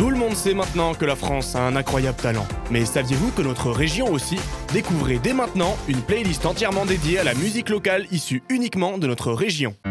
Tout le monde sait maintenant que la France a un incroyable talent. Mais saviez-vous que notre région aussi? Découvrez dès maintenant une playlist entièrement dédiée à la musique locale issue uniquement de notre région.